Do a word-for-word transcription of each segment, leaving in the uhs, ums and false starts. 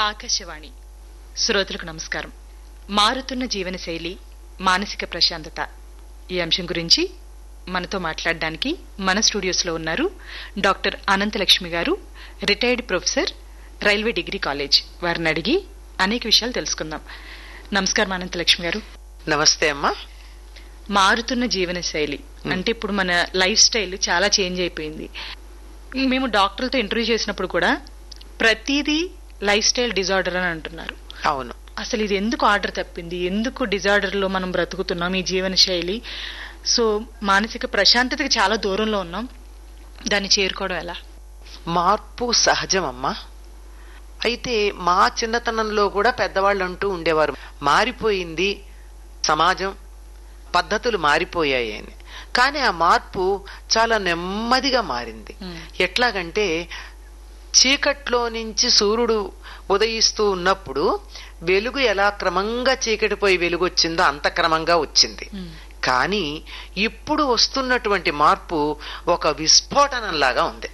ఆకాశవాణి శ్రోతలకు నమస్కారం. మారుతున్న జీవనశైలి, మానసిక ప్రశాంతత ఈ అంశం గురించి మనతో మాట్లాడడానికి మన స్టూడియోస్ లో ఉన్నారు డాక్టర్ అనంతలక్ష్మి గారు, retired professor, railway degree college. వారిని అడిగి అనేక విషయాలు తెలుసుకుందాం. నమస్కారం అనంతలక్ష్మి గారు. నమస్తే అమ్మా. మారుతున్న జీవనశైలి అంటే ఇప్పుడు మన లైఫ్ స్టైల్ చాలా చేంజ్ అయిపోయింది. మేము డాక్టర్లతో ఇంటర్వ్యూ చేసినప్పుడు కూడా ప్రతిదీ లైఫ్ స్టైల్ డిజార్డర్ అని అంటున్నారు. అవును. అసలు ఇది ఎందుకు ఆర్డర్ తప్పింది? ఎందుకు డిజార్డర్ లో మనం బ్రతుకుతున్నాం? ఈ జీవన శైలి సో మానసిక ప్రశాంతతకి చాలా దూరంలో ఉన్నాం. దాన్ని చేరుకోవడం ఎలా? మార్పు సహజం అమ్మా. అయితే మా చిన్నతనంలో కూడా పెద్దవాళ్ళు అంటూ ఉండేవారు, మారిపోయింది సమాజం, పద్ధతులు మారిపోయాయి అని. కానీ ఆ మార్పు చాలా నెమ్మదిగా మారింది. ఎట్లాగంటే చీకట్లో నుంచి సూర్యుడు ఉదయిస్తూ ఉన్నప్పుడు వెలుగు ఎలా క్రమంగా చీకటిపోయి వెలుగు వచ్చిందో అంత క్రమంగా వచ్చింది. కానీ ఇప్పుడు వస్తున్నటువంటి మార్పు ఒక విస్ఫోటనంలాగా ఉంది.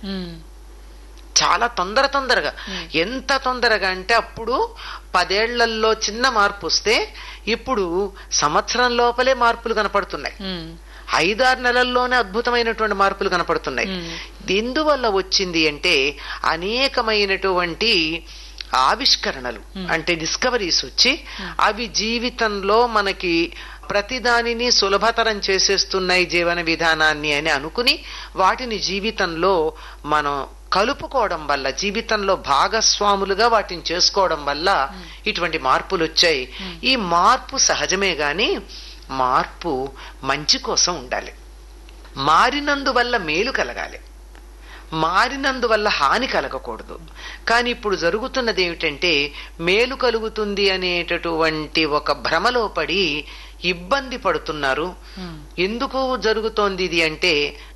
చాలా తొందర తొందరగా, ఎంత తొందరగా అంటే అప్పుడు పదేళ్లలో చిన్న మార్పు వస్తే ఇప్పుడు సంవత్సరం లోపలే మార్పులు కనపడుతున్నాయి. ఐదారు నెలల్లోనే అద్భుతమైనటువంటి మార్పులు కనపడుతున్నాయి. ఎందువల్ల వచ్చింది అంటే అనేకమైనటువంటి ఆవిష్కరణలు, అంటే డిస్కవరీస్ వచ్చి అవి జీవితంలో మనకి ప్రతిదానిని సులభతరం చేసేస్తున్నాయి జీవన విధానాన్ని అని అనుకుని వాటిని జీవితంలో మనం కలుపుకోవడం వల్ల, జీవితంలో భాగస్వాములుగా వాటిని చేసుకోవడం వల్ల ఇటువంటి మార్పులు వచ్చాయి. ఈ మార్పు సహజమే గాని మార్పు మంచి కోసం ఉండాలి. మారినందువల్ల మేలు కలగాలి, మారినందువల్ల హాని కలగకూడదు. కానీ ఇప్పుడు జరుగుతున్నది ఏమిటంటే మేలు కలుగుతుంది అనేటటువంటి ఒక భ్రమలో పడి ఇబ్బంది పడుతున్నారు. ఎందుకు జరుగుతోంది ఇది అంటే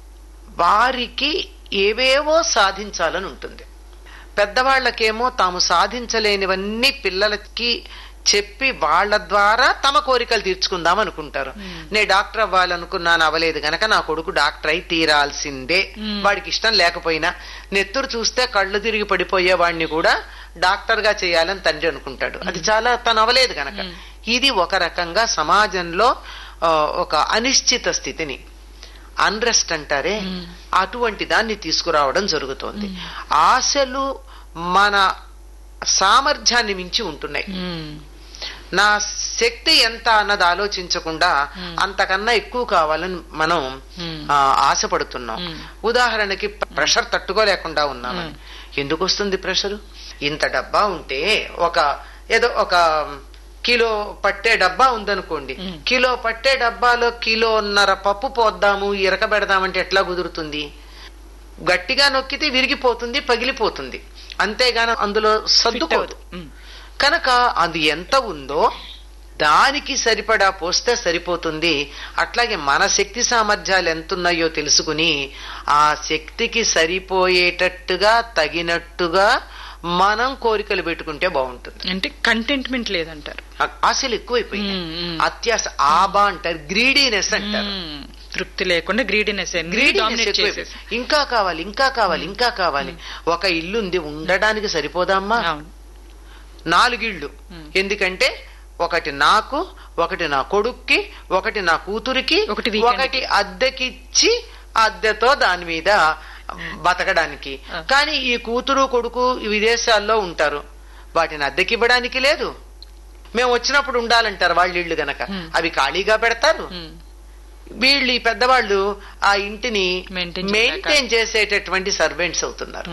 వారికి ఏవేవో సాధించాలని ఉంటుంది. పెద్దవాళ్లకేమో తాము సాధించలేనివన్నీ పిల్లలకి చెప్పి వాళ్ల ద్వారా తమ కోరికలు తీర్చుకుందాం అనుకుంటారు. నేను డాక్టర్ అవ్వాలనుకున్నాను, అవ్వలేదు గనక నా కొడుకు డాక్టర్ అయి తీరాల్సిందే. వాడికి ఇష్టం లేకపోయినా నెత్తురు చూస్తే కళ్ళు తిరిగి పడిపోయే వాడిని కూడా డాక్టర్ గా చేయాలని తండ్రి అనుకుంటాడు. అది చాలా తను అవ్వలేదు గనక. ఇది ఒక రకంగా సమాజంలో ఒక అనిశ్చిత స్థితిని, అన్రెస్ట్ అంటారే, అటువంటి దాన్ని తీసుకురావడం జరుగుతోంది. ఆశలు మన సామర్థ్యాన్ని మించి ఉంటున్నాయి. నా శక్తి ఎంత అన్నది ఆలోచించకుండా అంతకన్నా ఎక్కువ కావాలని మనం ఆశపడుతున్నాం. ఉదాహరణకి ప్రెషర్ తట్టుకోలేకుండా ఉన్నామని. ఎందుకు వస్తుంది ప్రెషరు? ఇంత డబ్బా ఉంటే ఒక ఏదో ఒక కిలో పట్టే డబ్బా ఉందనుకోండి, కిలో పట్టే డబ్బాలో కిలోన్నర పప్పు పోద్దాము, ఇరకబెడదామంటే ఎట్లా కుదురుతుంది? గట్టిగా నొక్కితే విరిగిపోతుంది, పగిలిపోతుంది, అంతేగాని అందులో సర్దుకోదు. కనుక అది ఎంత ఉందో దానికి సరిపడా పోస్తే సరిపోతుంది. అట్లాగే మన శక్తి సామర్థ్యాలు ఎంతున్నాయో తెలుసుకుని ఆ శక్తికి సరిపోయేటట్టుగా, తగినట్టుగా మనం కోరికలు పెట్టుకుంటే బాగుంటుంది. అంటే కంటెంట్మెంట్ లేదంటారు, ఆశలు ఎక్కువైపోయింది. అత్యాశ, ఆబా అంటారు, గ్రీడీనెస్ అంటారు. తృప్తి లేకుండా గ్రీడీనెస్, ఇంకా కావాలి, ఇంకా కావాలి, ఇంకా కావాలి. ఒక ఇల్లు ఉంది, ఉండడానికి సరిపోదమ్మా. నాలుగిళ్ళు ఎందుకంటే ఒకటి నాకు, ఒకటి నా కొడుక్కి, ఒకటి నా కూతురికి, ఒకటి అద్దెకిచ్చి అద్దెతో దాని మీద బతకడానికి. కానీ ఈ కూతురు కొడుకు విదేశాల్లో ఉంటారు, వాటిని అద్దెకివ్వడానికి లేదు. మేము వచ్చినప్పుడు ఉండాలంటారు వాళ్ళ ఇళ్ళు గనక, అవి ఖాళీగా పెడతారు. వీళ్ళు ఈ పెద్దవాళ్ళు ఆ ఇంటిని మెయింటైన్ చేసేటటువంటి సర్వెంట్స్ అవుతున్నారు.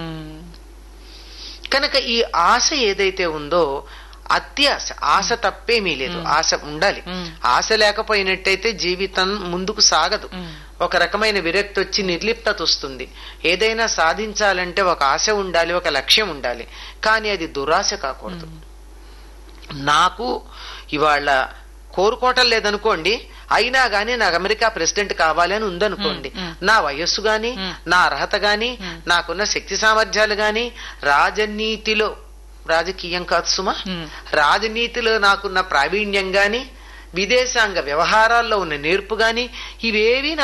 కనుక ఈ ఆశ ఏదైతే ఉందో అత్యాశ, ఆశ తప్పేమీ లేదు, ఆశ ఉండాలి. ఆశ లేకపోయినట్టయితే జీవితం ముందుకు సాగదు. ఒక రకమైన విరక్తి వచ్చి నిర్లిప్తత వస్తుంది. ఏదైనా సాధించాలంటే ఒక ఆశ ఉండాలి, ఒక లక్ష్యం ఉండాలి. కానీ అది దురాశ కాకూడదు. నాకు ఇవాళ కోరుకోవటం లేదనుకోండి, అయినా గాని నాకు అమెరికా ప్రెసిడెంట్ కావాలని ఉందనుకోండి, నా వయస్సు గాని, నా అర్హత గాని, నాకున్న శక్తి సామర్థ్యాలు గాని, రాజనీతిలో, రాజకీయం కాదు సుమా, రాజనీతిలో నాకున్న ప్రావీణ్యం గాని, విదేశాంగ వ్యవహారాల్లో ఉన్న నేర్పు గాని, ఇవేవి